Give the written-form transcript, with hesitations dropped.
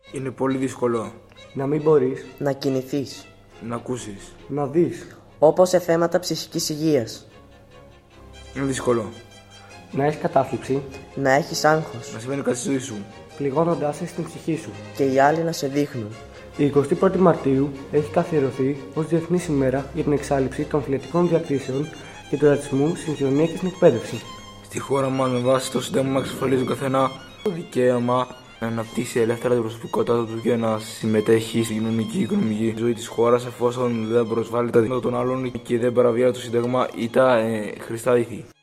Είναι πολύ δύσκολο να μην μπορείς να κινηθείς, να ακούσεις. να δεις, όπως σε θέματα ψυχικής υγείας, Είναι δύσκολο να έχεις κατάθλιψη, να έχεις άγχος να συμβαίνει κάτι στη ζωή σου. πληγώνοντάς σε στην ψυχή σου. και οι άλλοι να σε δείχνουν. Η 21η Μαρτίου έχει καθιερωθεί ως Διεθνής ημέρα για την εξάλληψη των φυλετικών διακρίσεων και του ρατσισμού στην κοινωνία και στην εκπαίδευση. Στη χώρα μας, με βάση το Σύνταγμα, εξασφαλίζει ο καθένα το δικαίωμα να αναπτύσσει ελεύθερα την προσωπικότητά του και να συμμετέχει στην κοινωνική και οικονομική ζωή της χώρας, εφόσον δεν προσβάλλει τα δικαιώματα των άλλων και δεν παραβιάζει το Σύνταγμα ή τα χρηστά ήθη.